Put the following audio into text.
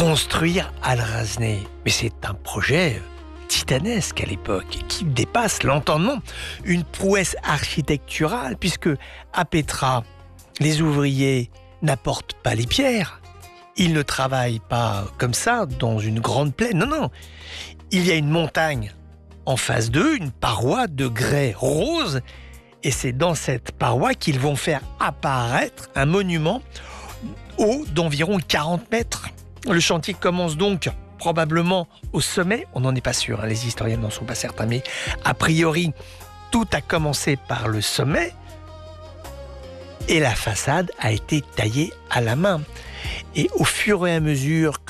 construire Al-Razneh. Mais c'est un projet titanesque à l'époque, qui dépasse l'entendement. Une prouesse architecturale, puisque à Petra, les ouvriers n'apportent pas les pierres. Ils ne travaillent pas comme ça, dans une grande plaine. Non, non. Il y a une montagne en face d'eux, une paroi de grès rose, et c'est dans cette paroi qu'ils vont faire apparaître un monument haut d'environ 40 mètres. Le chantier commence donc probablement au sommet, on n'en est pas sûr, hein, les historiens n'en sont pas certains, mais a priori, tout a commencé par le sommet et la façade a été taillée à la main. Et au fur et à mesure